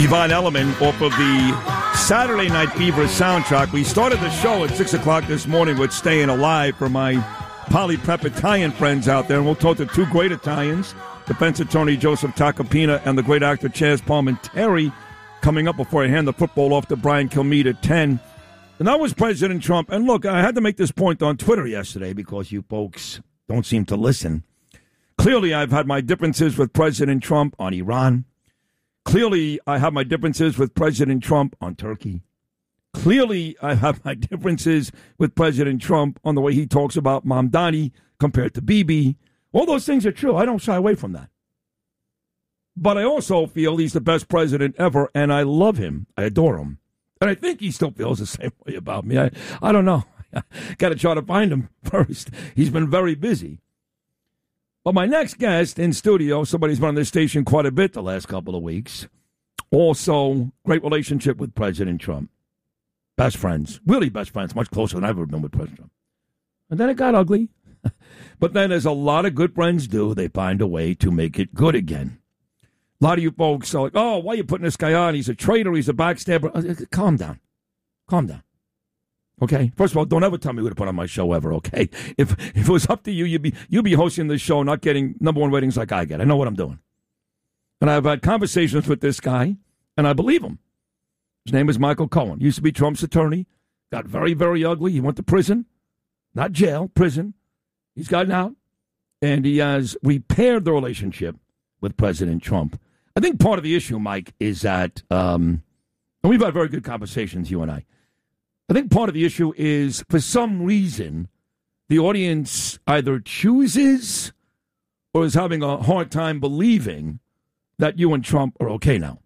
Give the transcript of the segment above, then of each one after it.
Von Elliman off of the Saturday Night Fever soundtrack. We started the show at 6 o'clock this morning with Staying Alive for my Poly Prep Italian friends out there. And we'll talk to two great Italians, defense attorney Joseph Tacopina and the great actor Chaz Palminteri, coming up before I hand the football off to Brian Kilmeade at 10. And that was President Trump. And look, I had to make this point on Twitter yesterday because you folks don't seem to listen. Clearly, I've had my differences with President Trump on Iran. Clearly, I have my differences with President Trump on Turkey. Clearly, I have my differences with President Trump on the way he talks about Mamdani compared to Bibi. All those things are true. I don't shy away from that. But I also feel he's the best president ever, and I love him. I adore him. And I think he still feels the same way about me. I don't know. Got to try to find him first. He's been very busy. But my next guest in studio, somebody's been on this station quite a bit the last couple of weeks. Also, great relationship with President Trump. Best friends. Really best friends. Much closer than I've ever been with President Trump. And then it got ugly. But then, as a lot of good friends do, they find a way to make it good again. A lot of you folks are like, oh, why are you putting this guy on? He's a traitor. He's a backstabber. Calm down. Calm down. Okay? First of all, don't ever tell me who to put on my show ever, okay? If it was up to you, you'd be hosting this show, not getting number one ratings like I get. I know what I'm doing. And I've had conversations with this guy, and I believe him. His name is Michael Cohen. Used to be Trump's attorney. Got very, very ugly. He went to prison. Not jail, prison. He's gotten out. And he has repaired the relationship with President Trump. I think part of the issue, Mike, is that, and we've had very good conversations, you and I think part of the issue is, for some reason, the audience either chooses or is having a hard time believing that you and Trump are okay now.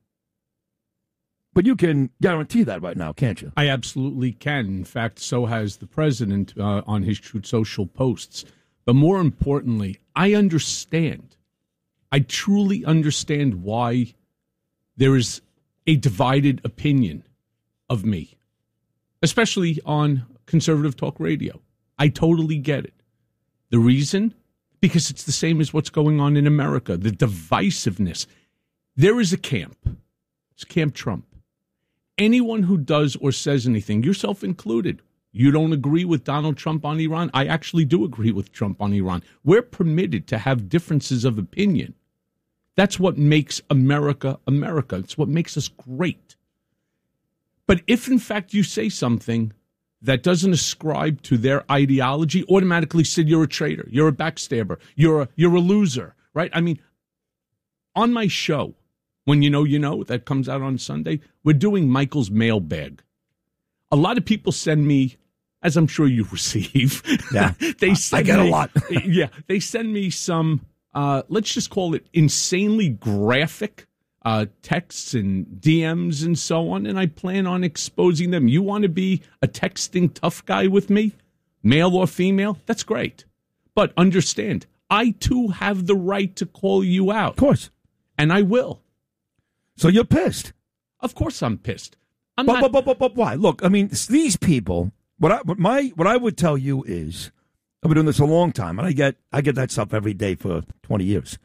But you can guarantee that right now, can't you? I absolutely can. In fact, so has the president on his Truth Social posts. But more importantly, I understand. I truly understand why there is a divided opinion of me, especially on conservative talk radio. I totally get it. The reason? Because it's the same as what's going on in America, the divisiveness. There is a camp. It's Camp Trump. Anyone who does or says anything, yourself included, you don't agree with Donald Trump on Iran? I actually do agree with Trump on Iran. We're permitted to have differences of opinion. That's what makes America America. It's what makes us great. But if, in fact, you say something that doesn't ascribe to their ideology, automatically said you're a traitor, you're a backstabber, you're a loser, right? I mean, on my show, when you know, that comes out on Sunday, we're doing Michael's mailbag. A lot of people send me, as I'm sure you receive. Yeah, I get a lot. Yeah, they send me some, let's just call it insanely graphic texts and DMs and so on, and I plan on exposing them. You want to be a texting tough guy with me, male or female? That's great. But understand, I too have the right to call you out. Of course. And I will. So you're pissed? Of course I'm pissed. But why? Look, I mean, these people, what I would tell you is, I've been doing this a long time, and I get that stuff every day for 20 years,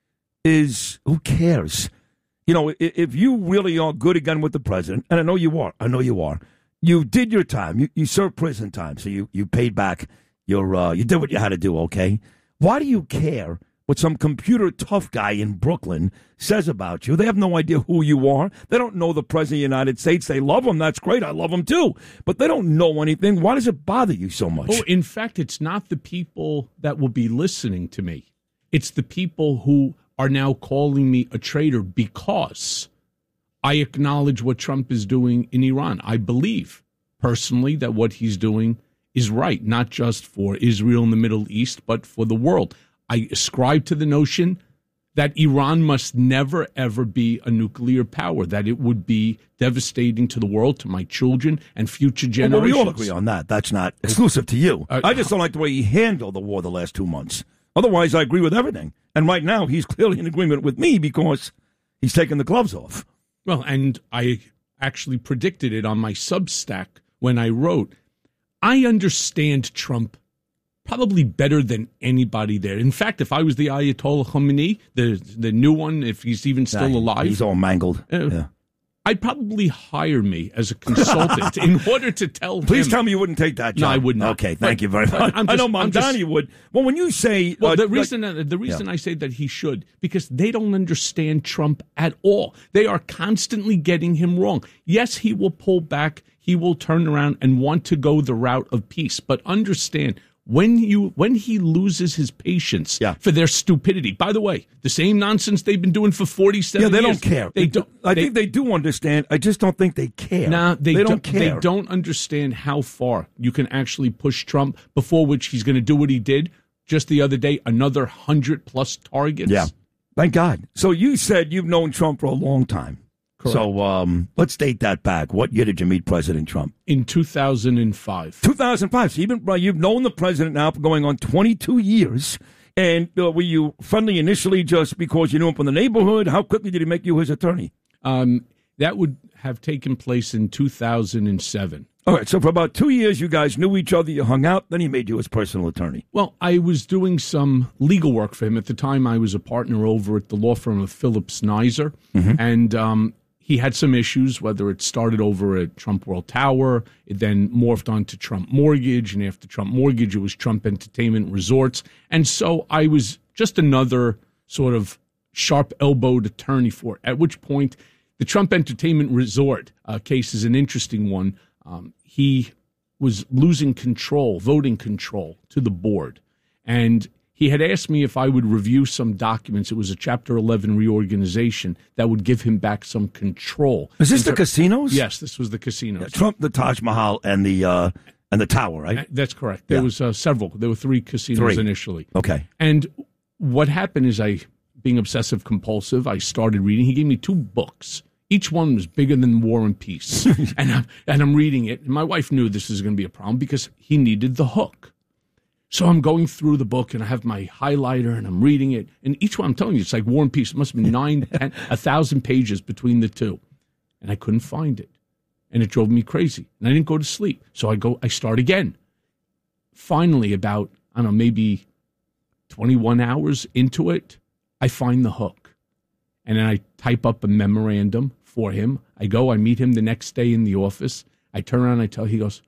is who cares? You know, if you really are good again with the president, and I know you are, you did your time, you served prison time, so you paid back you did what you had to do, okay? Why do you care what some computer tough guy in Brooklyn says about you? They have no idea who you are. They don't know the president of the United States. They love him. That's great. I love him too. But they don't know anything. Why does it bother you so much? Oh, in fact, it's not the people that will be listening to me. It's the people who are now calling me a traitor because I acknowledge what Trump is doing in Iran. I believe personally that what he's doing is right, not just for Israel and the Middle East, but for the world. I ascribe to the notion that Iran must never, ever be a nuclear power, that it would be devastating to the world, to my children and future generations. Well, we all agree on that. That's not exclusive to you. I just don't like the way he handled the war the last 2 months. Otherwise, I agree with everything. And right now, he's clearly in agreement with me because he's taking the gloves off. Well, and I actually predicted it on my Substack when I wrote, I understand Trump probably better than anybody there. In fact, if I was the Ayatollah Khomeini, the new one, if he's even still alive. He's all mangled. Yeah. I'd probably hire me as a consultant in order to tell him. Please tell me you wouldn't take that job. No, I would not. Okay, thank you very much. I know Mamdani would. Well, when you say... Well, the reason I say that he should, because they don't understand Trump at all. They are constantly getting him wrong. Yes, he will pull back. He will turn around and want to go the route of peace. But understand... When he loses his patience for their stupidity. By the way, the same nonsense they've been doing for 47 years. Yeah, they don't care. I think they do understand. I just don't think they care. No, they don't care. They don't understand how far you can actually push Trump, before which he's going to do what he did just the other day, another 100-plus targets. Yeah, thank God. So you said you've known Trump for a long time. Correct. So let's date that back. What year did you meet President Trump? In 2005. 2005. So you've known the president now for going on 22 years. And were you friendly initially just because you knew him from the neighborhood? How quickly did he make you his attorney? That would have taken place in 2007. All right. So for about 2 years, you guys knew each other. You hung out. Then he made you his personal attorney. Well, I was doing some legal work for him. At the time, I was a partner over at the law firm of Phillips Nizer. Mm-hmm. And he had some issues, whether it started over at Trump World Tower, it then morphed on to Trump Mortgage, and after Trump Mortgage, it was Trump Entertainment Resorts. And so I was just another sort of sharp-elbowed attorney for it, at which point the Trump Entertainment Resort case is an interesting one. He was losing control, voting control, to the board. And he had asked me if I would review some documents. It was a Chapter 11 reorganization that would give him back some control. Is this the casinos? Yes, this was the casinos. Yeah, Trump, the Taj Mahal, and the Tower, right? That's correct. There was several. There were 3 casinos initially. Okay. And what happened is being obsessive compulsive, I started reading. He gave me 2 books. Each one was bigger than War and Peace. and I'm reading it. And my wife knew this was going to be a problem because he needed the hook. So I'm going through the book, and I have my highlighter, and I'm reading it. And each one, I'm telling you, it's like War and Peace. It must have been 1,000 pages between the 2. And I couldn't find it. And it drove me crazy. And I didn't go to sleep. So I start again. Finally, about, I don't know, maybe 21 hours into it, I find the hook. And then I type up a memorandum for him. I meet him the next day in the office. I turn around and he goes,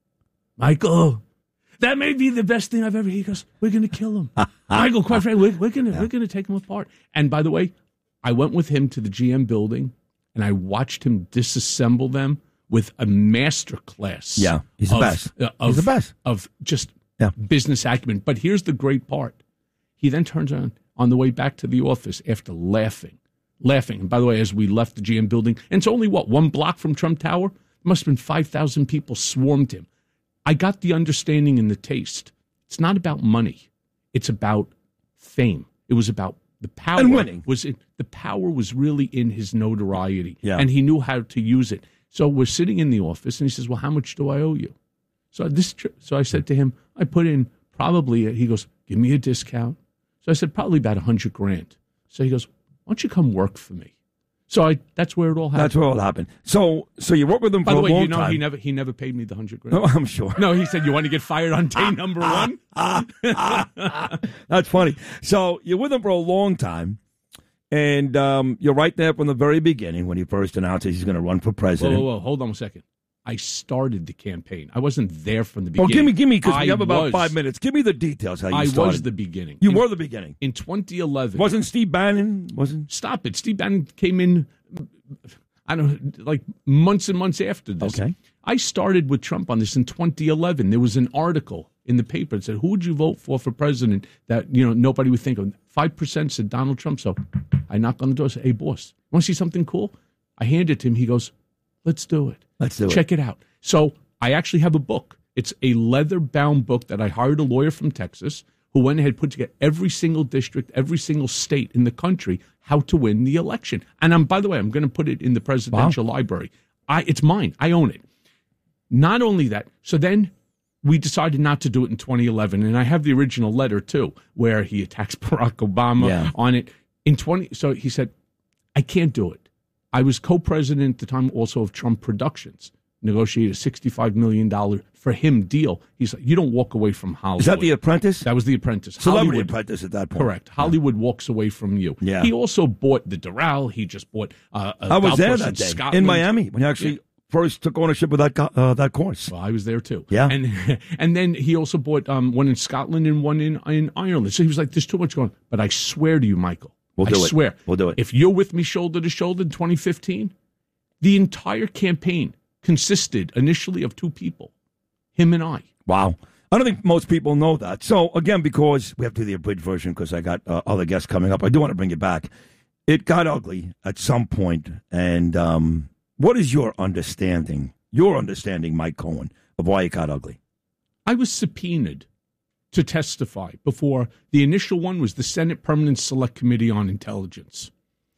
Michael, that may be the best thing I've ever. He goes, we're going to kill him. Michael, quite frankly, we're going to take him apart. And by the way, I went with him to the GM building, and I watched him disassemble them with a master class. Yeah, he's the best. He's the best. Of just business acumen. But here's the great part. He then turns on the way back to the office after laughing. And by the way, as we left the GM building, and it's only, 1 block from Trump Tower? There must have been 5,000 people swarmed him. I got the understanding and the taste. It's not about money. It's about fame. It was about the power. And winning. The power was really in his notoriety. Yeah. And he knew how to use it. So we're sitting in the office, and he says, well, how much do I owe you? So I said to him, I put in probably, he goes, give me a discount. So I said, probably about $100,000. So he goes, why don't you come work for me? So that's where it all happened. That's where it all happened. So you worked with him for a long time. By the way, he never paid me the $100,000. No, I'm sure. No, he said, you want to get fired on day number 1? That's funny. So you're with him for a long time, and you're right there from the very beginning when he first announced he's going to run for president. Whoa, hold on a second. I started the campaign. I wasn't there from the beginning. Well, give me, because we have about 5 minutes. Give me the details how you started. I was the beginning. You were the beginning. In 2011. Wasn't Steve Bannon? Stop it. Steve Bannon came in, I don't know, like months and months after this. Okay. I started with Trump on this in 2011. There was an article in the paper that said, who would you vote for president that, nobody would think of? 5% said Donald Trump. So I knocked on the door and said, hey, boss, want to see something cool? I handed it to him. He goes, let's do it. Check it out. So I actually have a book. It's a leather-bound book that I hired a lawyer from Texas who went ahead and put together every single district, every single state in the country, how to win the election. And by the way, I'm going to put it in the presidential library. It's mine. I own it. Not only that, so then we decided not to do it in 2011, and I have the original letter too, where he attacks Barack Obama on it. So he said, I can't do it. I was co-president at the time also of Trump Productions. negotiate a $65 million for him deal. He's like, you don't walk away from Hollywood. Is that The Apprentice? That was The Apprentice. Celebrity Hollywood, Apprentice at that point. correct. Hollywood walks away from you. Yeah. He also bought the Doral. He just bought I was there that day Scotland. in Miami when he actually first took ownership of that course. Well, I was there too. Yeah. And then he also bought one in Scotland and one in Ireland. So he was like, there's too much going on. But I swear to you, Michael, I swear. We'll do it. If you're with me shoulder to shoulder in 2015, the entire campaign consisted initially of two people, him and I. Wow. I don't think most people know that. So, again, because we have to do the abridged version because I got other guests coming up, I do want to bring you back. It got ugly at some point. And what is your understanding, Mike Cohen, of why it got ugly? I was subpoenaed to testify before. The initial one was the Senate Permanent Select Committee on Intelligence.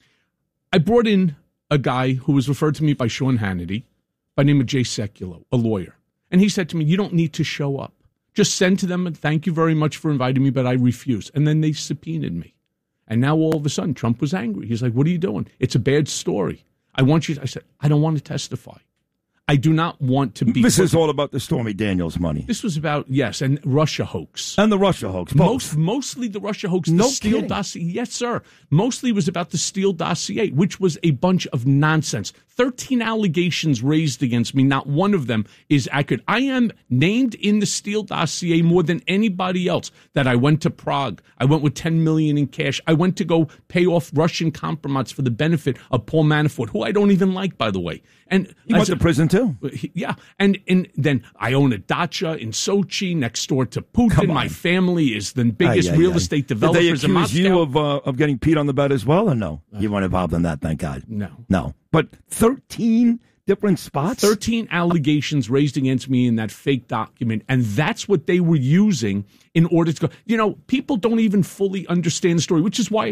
I brought in a guy who was referred to me by Sean Hannity by the name of Jay Sekulow, a lawyer. And he said to me, you don't need to show up. Just send to them and thank you very much for inviting me, but I refuse. And then they subpoenaed me. And now all of a sudden, Trump was angry. He's like, what are you doing? It's a bad story. I said, I don't want to testify. I do not want to be. This is all about the Stormy Daniels money. This was about, yes, and Russia hoax. And the Russia hoax. Both. Mostly the Russia hoax. No the Steele kidding. dossier. Yes, sir. Mostly it was about the Steele dossier, which was a bunch of nonsense. 13 allegations raised against me. Not one of them is accurate. I am named in the Steele dossier more than anybody else. That I went to Prague. I went with $10 million in cash. I went to go pay off Russian compromise for the benefit of Paul Manafort, who I don't even like, by the way. And He went to prison, too. Yeah, and then I own a dacha in Sochi next door to Putin. My family is the biggest real estate developers in Moscow. Did they accuse you of getting Pete on the bed as well, or no? You weren't involved in that, thank God. No. But 13 different spots? 13 allegations raised against me in that fake document, and that's what they were using in order to go. You know, people don't even fully understand the story, which is why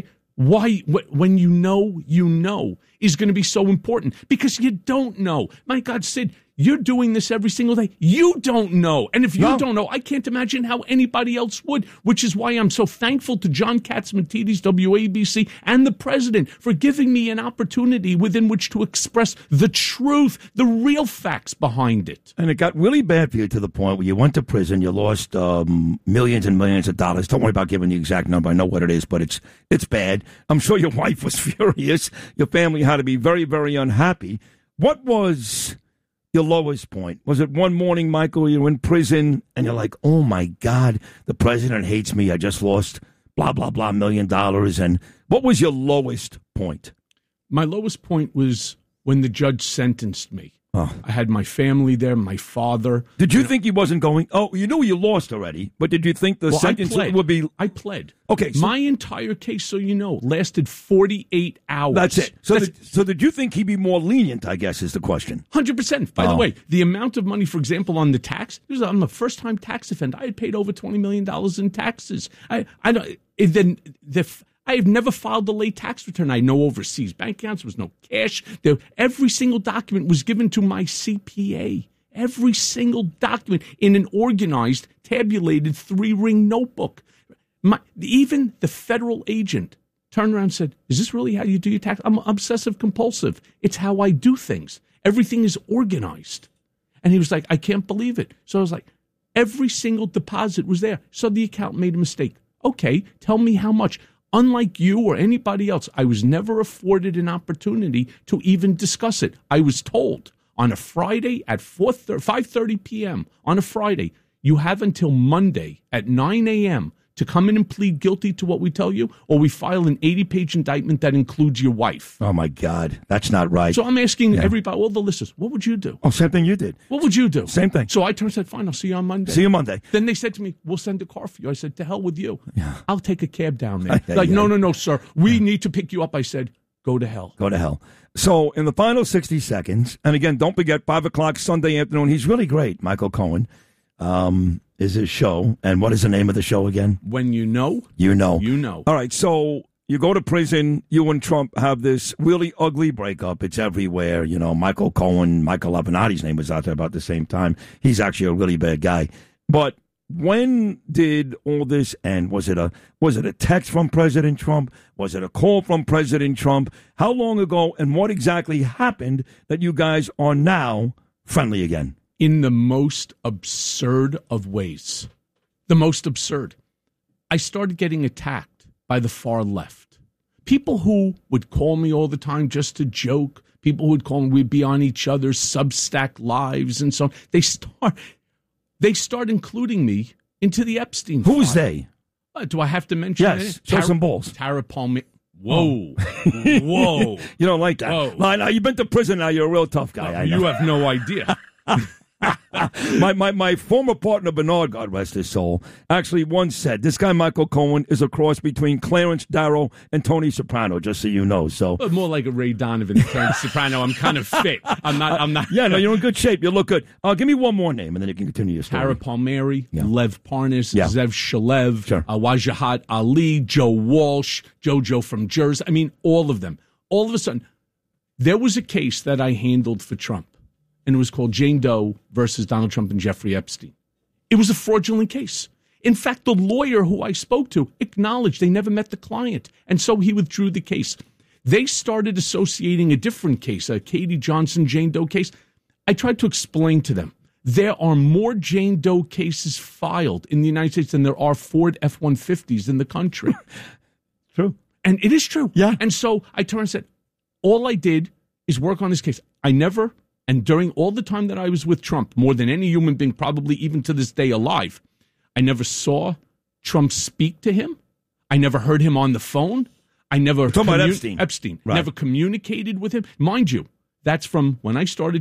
when you know is going to be so important, because you don't know. My God, Sid, you're doing this every single day. You don't know. And if you don't know, I can't imagine how anybody else would, which is why I'm so thankful to John Catsimatidis, WABC, and the president for giving me an opportunity within which to express the truth, the real facts behind it. And it got really bad for you to the point where you went to prison, you lost millions and millions of dollars. Don't worry about giving the exact number. I know what it is, but it's bad. I'm sure your wife was furious. Your family had to be very, very unhappy. What was your lowest point? Was it one morning, Michael, you're in prison and you're like, oh my God, the president hates me. I just lost blah, blah, blah, $1 million. And what was your lowest point? My lowest point was when the judge sentenced me. Oh. I had my family there, my father. Did you think he wasn't going? Oh, you knew you lost already, but did you think the sentence would be? I pled. Okay. So my entire case, so you know, lasted 48 hours. That's it. So did you think he'd be more lenient, I guess, is the question. 100%. By the way, the amount of money, for example, on the tax, I'm a first-time tax offender. I had paid over $20 million in taxes. I have never filed a late tax return. I had no overseas bank accounts. There was no cash. Every single document was given to my CPA. Every single document in an organized, tabulated 3-ring notebook. Even the federal agent turned around and said, is this really how you do your tax? I'm obsessive compulsive. It's how I do things. Everything is organized. And he was like, I can't believe it. So I was like, every single deposit was there. So the accountant made a mistake. Okay, tell me how much. Unlike you or anybody else, I was never afforded an opportunity to even discuss it. I was told on a Friday at 5:30 p.m. on a Friday, you have until Monday at 9 a.m. to come in and plead guilty to what we tell you, or we file an 80-page indictment that includes your wife. Oh, my God. That's not right. So I'm asking everybody, all the listeners, what would you do? Oh, same thing you did. What would you do? Same thing. So I turned and said, fine, I'll see you on Monday. See you Monday. Then they said to me, we'll send a car for you. I said, to hell with you. Yeah. I'll take a cab down there. No, sir. We need to pick you up. I said, go to hell. Go to hell. So in the final 60 seconds, and again, don't forget, 5 o'clock Sunday afternoon, he's really great, Michael Cohen. Is his show. And what is the name of the show again? When you know. You know. You know. All right, so you go to prison. You and Trump have this really ugly breakup. It's everywhere. You know, Michael Cohen, Michael Avenatti's name was out there about the same time. He's actually a really bad guy. But when did all this end? Was it a text from President Trump? Was it a call from President Trump? How long ago, and what exactly happened that you guys are now friendly again? In the most absurd of ways. The most absurd. I started getting attacked by the far left. People who would call me all the time just to joke. People who would call me, we'd be on each other's Substack lives and so on. They start including me into the Epstein file. Who is they? Do I have to mention Yes, show some balls. Tara Palmer. Whoa. Whoa. You don't like that. Whoa. Now, you've been to prison now. You're a real tough guy. I know. You have no idea. My former partner, Bernard, God rest his soul, actually once said, this guy, Michael Cohen, is a cross between Clarence Darrow and Tony Soprano, just so you know. So more like a Ray Donovan, Clarence Soprano. I'm kind of fit. I'm not. Yeah, no, you're in good shape. You look good. Give me one more name, and then you can continue your story. Tara Palmieri, Lev Parnas, Yeah. Zev Shalev, Sure. Wajahat Ali, Joe Walsh, JoJo from Jersey. I mean, all of them. All of a sudden, there was a case that I handled for Trump, and it was called Jane Doe versus Donald Trump and Jeffrey Epstein. It was a fraudulent case. In fact, the lawyer who I spoke to acknowledged they never met the client, and so he withdrew the case. They started associating a different case, a Katie Johnson Jane Doe case. I tried to explain to them, there are more Jane Doe cases filed in the United States than there are Ford F-150s in the country. True. And it is true. Yeah. And so I turned and said, all I did is work on this case. And during all the time that I was with Trump, more than any human being, probably even to this day alive, I never saw Trump speak to him. I never heard him on the phone. I never... Talking about Epstein. Epstein. Right. Never communicated with him. Mind you, that's from when I started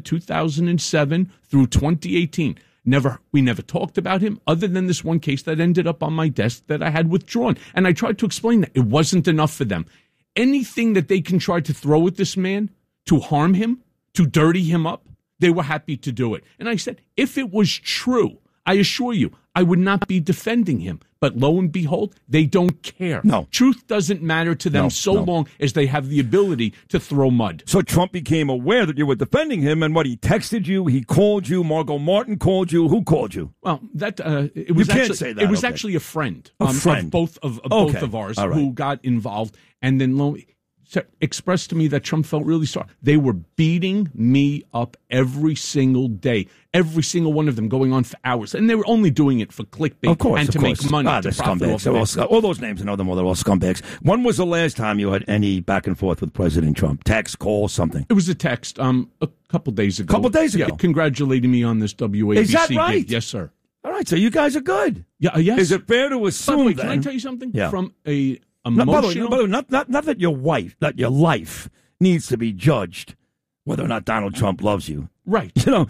2007 through 2018. We never talked about him other than this one case that ended up on my desk that I had withdrawn. And I tried to explain that it wasn't enough for them. Anything that they can try to throw at this man to harm him, to dirty him up, they were happy to do it. And I said, if it was true, I assure you, I would not be defending him. But lo and behold, they don't care. No. Truth doesn't matter to them long as they have the ability to throw mud. So Trump became aware that you were defending him, and he texted you, he called you, Margot Martin called you. Who called you? Well, it was actually a friend, of both of ours who got involved, and then expressed to me that Trump felt really sorry. They were beating me up every single day, every single one of them going on for hours, and they were only doing it for clickbait and to make money. They're scumbags. All those names, I know them all. They're all scumbags. When was the last time you had any back and forth with President Trump? Text, call, something? It was a text a couple days ago. Yeah, congratulating me on this WABC Is that right? gig. Yes, sir. All right, so you guys are good. Yeah, yes. Is it fair to assume, by the way, then, can I tell you something? Yeah. From a By the way, not that your life needs to be judged whether or not Donald Trump loves you. Right.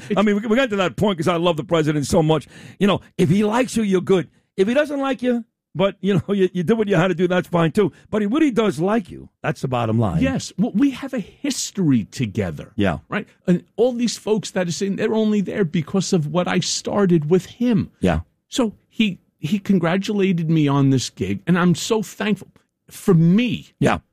We got to that point because I love the president so much. If he likes you, you're good. If he doesn't like you, but, you did what you had to do, that's fine, too. But he really does like you. That's the bottom line. Yes. Well, we have a history together. Yeah. Right? And all these folks that are saying they're only there because of what I started with him. Yeah. So he congratulated me on this gig, and I'm so thankful. For me,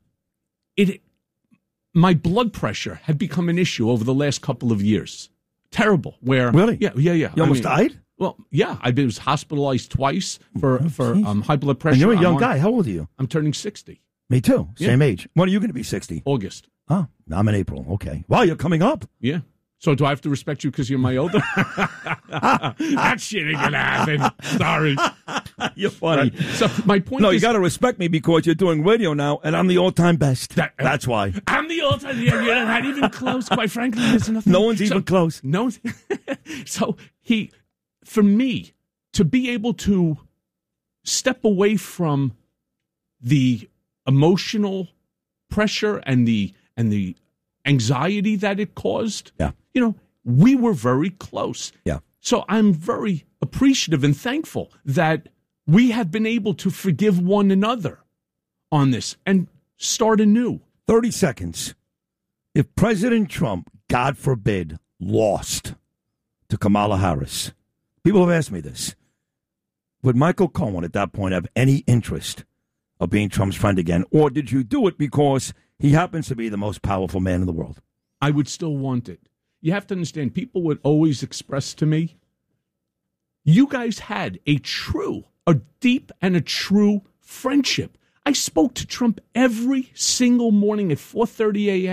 my blood pressure had become an issue over the last couple of years. Terrible. Really? Yeah. You almost died? Well, yeah. I was hospitalized twice for high blood pressure. And you're a young guy. How old are you? I'm turning 60. Me too. Same age. When are you going to be 60? August. Oh, I'm in April. Okay. Wow, you're coming up. Yeah. So do I have to respect you because you're my older? That shit ain't gonna happen. Sorry. You're funny. Right. So my point is... No, you got to respect me because you're doing radio now, and I'm the all-time best. That's why. I'm the all-time... You're not even close, quite frankly. There's nothing... No one's even close. No. So for me, to be able to step away from the emotional pressure and the anxiety that it caused... Yeah. We were very close. Yeah. So I'm very appreciative and thankful that we have been able to forgive one another on this and start anew. 30 seconds. If President Trump, God forbid, lost to Kamala Harris, people have asked me this, would Michael Cohen at that point have any interest of being Trump's friend again? Or did you do it because he happens to be the most powerful man in the world? I would still want it. You have to understand, people would always express to me, you guys had a deep and a true friendship. I spoke to Trump every single morning at 4:30 a.m.,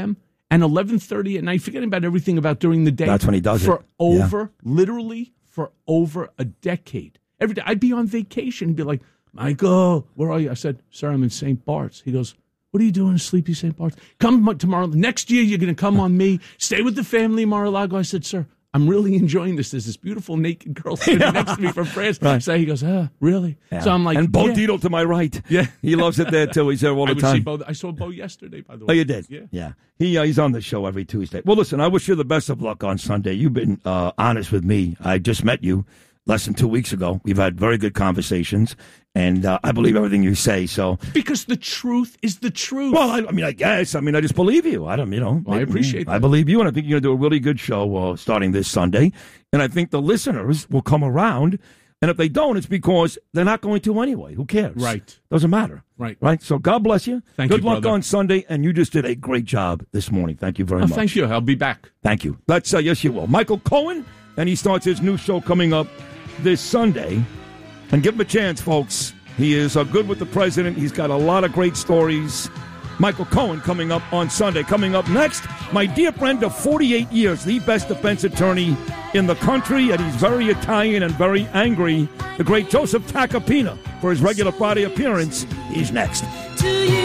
and 11:30 at night, forgetting about everything about during the day. That's when he does it. Literally for over a decade. Every day, I'd be on vacation. He'd be like, Michael, where are you? I said, sir, I'm in St. Bart's. He goes, what are you doing in sleepy St. Bart's? Come tomorrow. Next year, you're going to come on me. Stay with the family in Mar-a-Lago. I said, sir, I'm really enjoying this. There's this beautiful naked girl sitting next to me from France. Right. So he goes, really? Yeah. So I'm like, and Bo Dietl to my right. Yeah. He loves it there, too. He's there all the time. I saw Bo yesterday, by the way. Oh, you did? Yeah. He's on the show every Tuesday. Well, listen, I wish you the best of luck on Sunday. You've been honest with me. I just met you less than 2 weeks ago. We've had very good conversations, and I believe everything you say. So because the truth is the truth. Well, I guess. I just believe you. I appreciate that. I believe you, and I think you're going to do a really good show starting this Sunday. And I think the listeners will come around. And if they don't, it's because they're not going to anyway. Who cares? Right. Doesn't matter. Right. So God bless you. Thank you, Good luck brother. on Sunday, and you just did a great job this morning. Thank you very much. Thank you. I'll be back. Thank you. Let's yes, you will. Michael Cohen, and he starts his new show coming up this Sunday. And give him a chance, folks. He is good with the president. He's got a lot of great stories. Michael Cohen coming up on Sunday. Coming up next, my dear friend of 48 years, the best defense attorney in the country, and he's very Italian and very angry, the great Joseph Tacopina, for his regular Friday appearance. He's next.